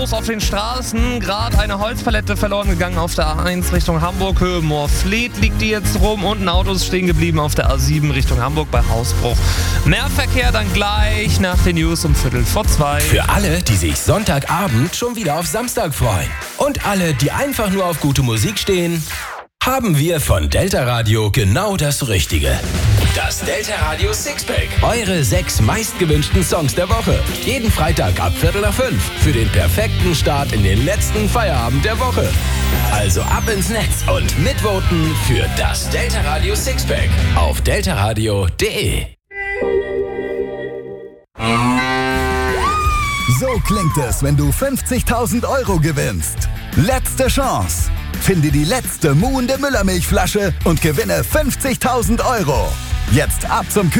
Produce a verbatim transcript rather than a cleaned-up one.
Auf den Straßen, gerade eine Holzpalette verloren gegangen auf der A eins Richtung Hamburg, Höhe Moorfleet liegt die jetzt rum und ein Auto ist stehen geblieben auf der A sieben Richtung Hamburg bei Hausbruch. Mehr Verkehr dann gleich nach den News um Viertel vor zwei. Für alle, die sich Sonntagabend schon wieder auf Samstag freuen und alle, die einfach nur auf gute Musik stehen, haben wir von Delta Radio genau das Richtige. Das Delta Radio Sixpack. Eure sechs meistgewünschten Songs der Woche. Jeden Freitag ab Viertel nach fünf. Für den perfekten Start in den letzten Feierabend der Woche. Also ab ins Netz und mitvoten für das Delta Radio Sixpack auf deltaradio punkt de. So klingt es, wenn du fünfzigtausend Euro gewinnst. Letzte Chance. Finde die letzte muhende Müllermilchflasche und gewinne fünfzigtausend Euro. Jetzt ab zum Kühl